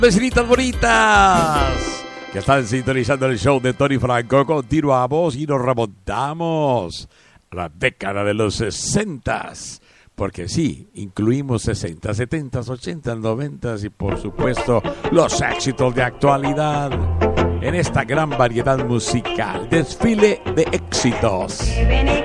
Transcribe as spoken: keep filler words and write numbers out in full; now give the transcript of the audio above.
Vecinitas bonitas que están sintonizando el show de Tony Franco, continuamos y nos remontamos a la década de los sesentas, porque sí, incluimos sesenta, setenta, ochenta, noventa y por supuesto los éxitos de actualidad en esta gran variedad musical, desfile de éxitos.